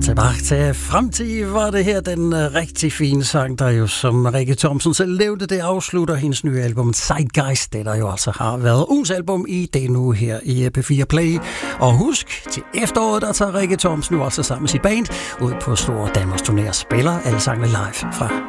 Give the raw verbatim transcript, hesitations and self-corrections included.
tilbage til fremtid var det her den uh, rigtig fine sang, der jo, som Rikke Thomsen selv levede, det afslutter hendes nye album Zeitgeist, det der jo altså har været ugens album i det nu her i P fire Play. Og husk, til efteråret, der tager Rikke Thomsen nu altså sammen med sit band ud på store Danmarks turnéer, spiller alle sangene live fra